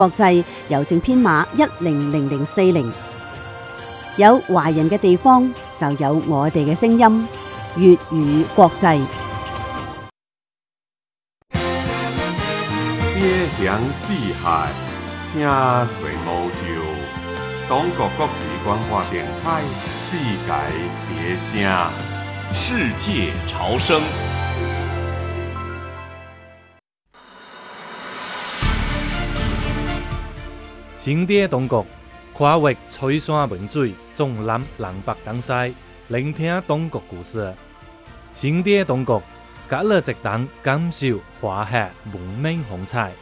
國際郵政編碼100040，有華人嘅地方就有我哋嘅聲音，粵語國際。 邊鄉四海，聲退無就。中國國際關化電台，世界別聲， 世界潮聲。 新地中國跨越翠山文水，縱覽南北東西，聆聽中國故事。新地中國，隔了一檔感受華夏文明風采。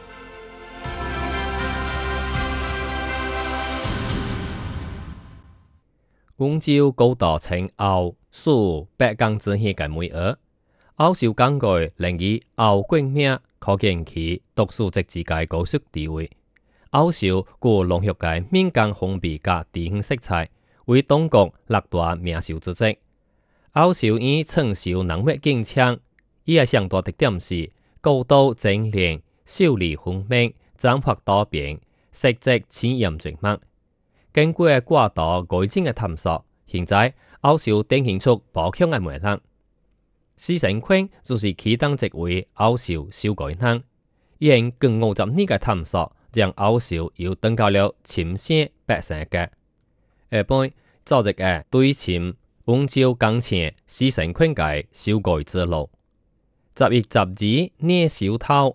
溫州高度稱甌屬北江之鄉嘅美鵝，甌受講句能以甌冠名，可見其獨樹一幟嘅高屬地位。甌受具濃郁嘅閩江風味甲地方色彩，為中國六大名繡之一。甌受以成繡濃墨勁強，伊嘅上大特點是高度精煉、秀麗豐明、斬獲多變、色澤淺豔絕美。經過過度改進嘅探索，現在甌受呈現出不強嘅魅力。施成坤就是其中一位甌受修改人，因近50年嘅探索，將甌受又登到了深色白色嘅。下半做一個對深溫州鋼線施成坤嘅修改之路。11、12捏小頭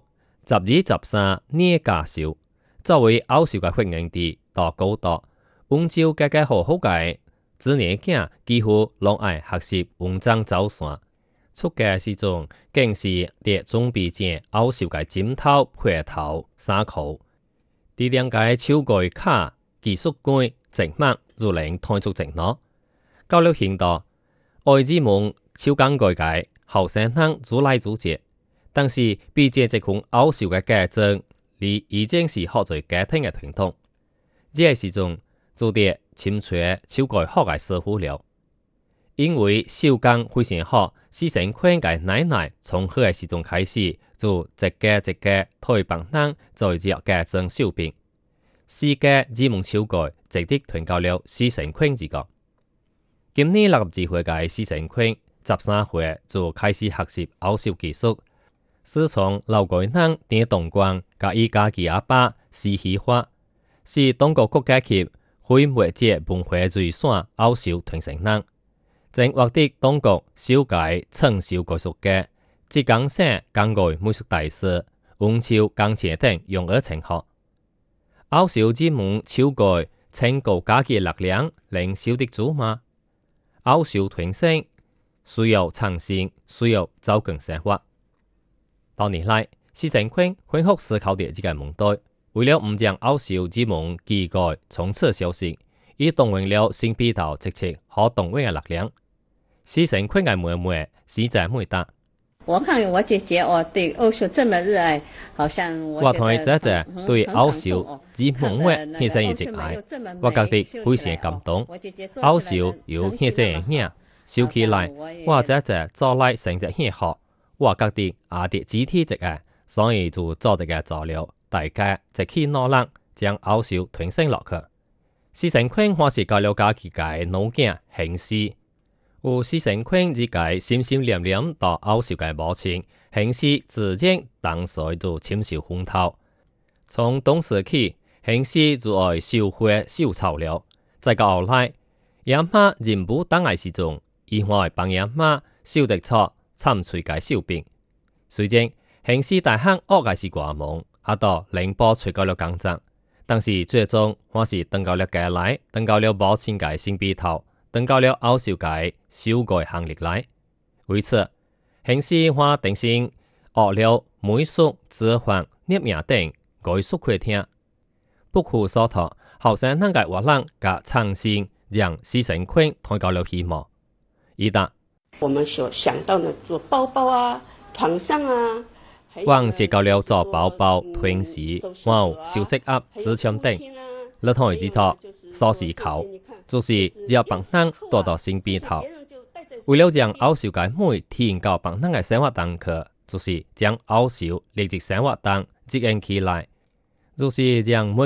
，12、13捏假繡，作為甌受嘅發源地到高度。溫州家家好好嘅子年囝幾乎攏愛學習文章走線，出嘅時陣更是列準備正甌受嘅枕頭、被頭、衫褲。啲兩個手改卡技術官直墨就能推出直攞。到了現代，愛之門手工改嘅後生人主來主接，但是比這一款甌受嘅家政，你已經是學在家庭嘅傳統。這個時陣做啲深錘手改好嘅師傅了，因為手工非常好，施成坤嘅奶奶從佢嘅時陣開始，就一家一家推幫人在入家政手柄，世界之門手改直接傳到了施成坤之國。今年62歲嘅施成坤，13歲就開始學習甌受技術，師從老改人點動光，甲伊家己阿爸施喜華，是中國國家級非物質文化遺產甌受傳承人，正獲得中國首屆成就藝術家、浙江省工藝美術大師、溫州鋼鐵等榮譽稱號。甌受之門手改稱高家己力量能守得住嗎？甌受傳承需要創新，需要走更生活。多年來，施成坤反覆思考着這個問題。為了唔將甌受之門技改從此消失，伊動員了新北投積極可動員嘅力量。施成坤嘅妹妹實在美達。 我看我姐姐對甌受這麼熱愛，好像我同佢姐姐對甌受之門畫獻上熱愛，我覺得非常感動。甌受有獻上嘅影，收起來，我姐姐做來成績很好，我覺得阿啲肢體質嘅，所以就做一個資料。大家一起努力，將甌受傳承落去。施成坤還是教了家己嘅老囝行師，有施成坤自己心心念念到甌受嘅母親，行師自然當時就深受熏陶。從當時起，行師就愛繡花繡草了。再到後來，爺媽人不當嘅時陣，伊愛幫爺媽繡得出參隨嘅繡柄。雖然行師大漢學嘅是掛夢。阿到寧波出到了工作，但是最終還是登到了家來，登到了母親嘅新北投，登到了甌受嘅修改行列來。為此，行師還定性學了美術、字畫、捏名等藝術課程。不負所託，後生人嘅活力甲創新，讓施成坤看到了希望。伊答： 我們所想到的做包包啊、床上啊。 還涉及了做包包、團匙、還有小飾盒、紙槍等。你同佢指錯，鎖匙扣，就是要幫人帶到新北投。為了將甌受嘅美體驗到幫人嘅生活當去，就是將甌受立即生活當実現起來。 就是让